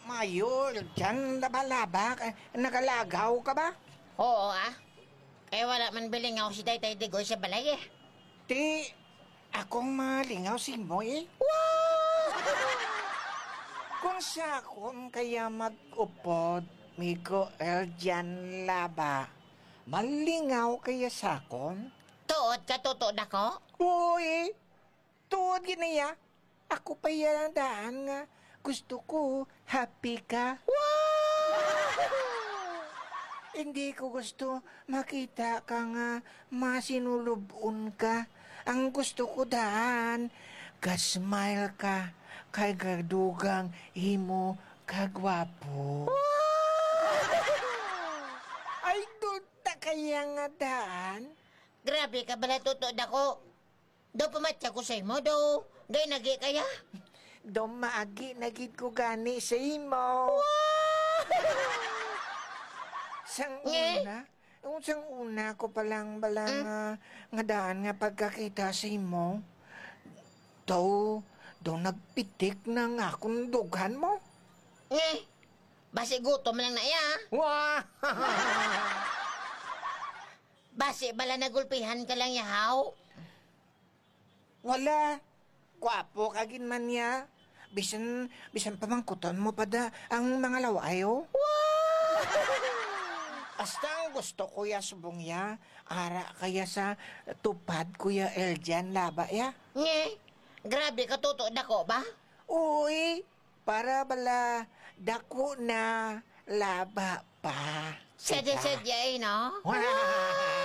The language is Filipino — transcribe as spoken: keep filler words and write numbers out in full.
Mayor, dyan laba-laba. ka- Nagalagaw ka ba? Oo ah. Eh wala man biling ako si Taytay Digoy sa balay eh. Ti, akong malingaw si mo eh. Kung sa akong kaya mag-upod, Miko El dyan laba, malingaw kaya sa akong? Tuod ka tuto na ko? Uy, tuod ginaya. Ako pa yan ang daan nga. Gusto ko, happy ka. Hindi ko gusto makita ka nga masinulubun ka. Ang gusto ko daan, ka-smile ka, kay gadugang himo kagwapo. Ay, doon ta kaya nga daan. Grabe ka bala tuto na ko. Do pumatya ko sa imo do. Day nagi kaya. Dumaagi nagid ko gani sa imo. Sang Nge? una, yung sang una ko palang balang nga, nga daan nga pagkakita sa imo. Daw, daw nagpitik na nga akong dughan mo. Nge, basi gutom lang na iya. Wah! Basi bala nagulpihan ka lang yahaw. Wala. Gwapo kagin man niya. Bisan, bisan pamangkutan mo pa da ang mga lawayo. Hasta ang gusto ko ya subong ya. Ara kaya sa tupad kuya Eljan laba ya. Nge, grabe ka tuto na ko ba? Uy, para bala dako na laba pa. Sadya-sadya eh no? Wah!